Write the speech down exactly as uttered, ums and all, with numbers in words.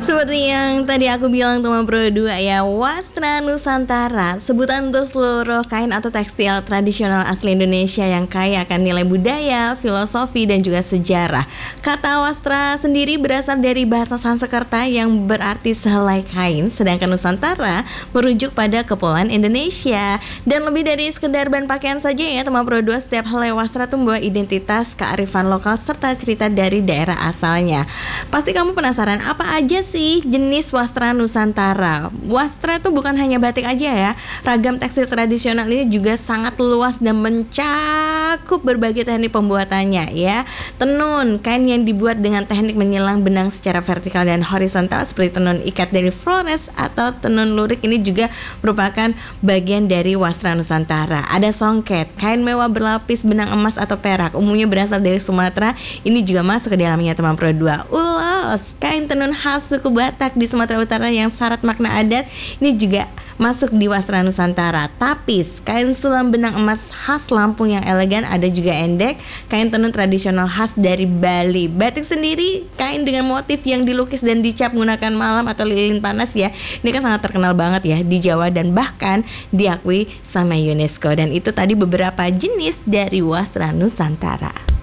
Seperti yang tadi aku bilang teman Pro dua ya, Wastra Nusantara, sebutan untuk seluruh kain atau tekstil tradisional asli Indonesia yang kaya akan nilai budaya, filosofi, dan juga sejarah. Kata wastra sendiri berasal dari bahasa Sanskerta yang berarti sehelai kain, sedangkan Nusantara merujuk pada kepulauan Indonesia. Dan lebih dari sekedar bahan pakaian saja ya teman Pro dua, setiap helai wastra itu membawa identitas, kearifan lokal, serta cerita dari daerah asalnya. Pasti kamu penasaran apa aja sih jenis wastra Nusantara? Wastra itu bukan hanya batik aja ya. Ragam tekstil tradisional ini juga sangat luas dan mencakup berbagai teknik pembuatannya ya. Tenun, kain yang dibuat dengan teknik menyilang benang secara vertikal dan horizontal seperti tenun ikat dari Flores atau tenun lurik, ini juga merupakan bagian dari wastra Nusantara. Ada songket, kain mewah berlapis benang emas atau perak, umumnya berasal dari Sumatera. Ini juga masuk ke dalamnya teman Pro dua. Ulos, kain tenun khas suku Batak di Sumatera Utara yang syarat makna adat, ini juga masuk di wastra Nusantara. Tapis, kain sulam benang emas khas Lampung yang elegan. Ada juga endek, kain tenun tradisional khas dari Bali. Batik sendiri, kain dengan motif yang dilukis dan dicap menggunakan malam atau lilin panas ya. Ini kan sangat terkenal banget ya di Jawa dan bahkan diakui sama UNESCO. Dan itu tadi beberapa jenis dari wastra Nusantara.